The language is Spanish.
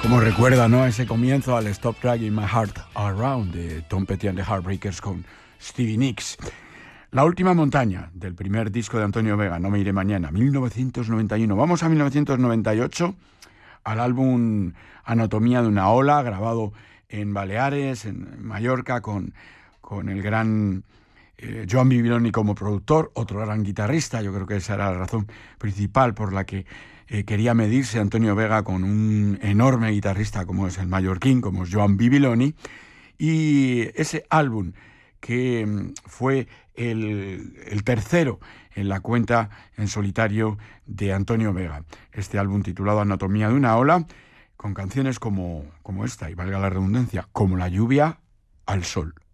Como recuerda, ¿no?, ese comienzo al Stop Dragging My Heart Around de Tom Petty and the Heartbreakers con Stevie Nicks. La última montaña del primer disco de Antonio Vega, No me iré mañana, 1991. Vamos a 1998, al álbum Anatomía de una ola, grabado en Baleares, en Mallorca, con el gran Joan Bibiloni como productor, otro gran guitarrista. Yo creo que esa era la razón principal por la que quería medirse Antonio Vega con un enorme guitarrista como es el mallorquín, como es Joan Bibiloni. Y ese álbum que fue el tercero en la cuenta en solitario de Antonio Vega. Este álbum titulado Anatomía de una ola, con canciones como esta, y valga la redundancia, como La lluvia al sol.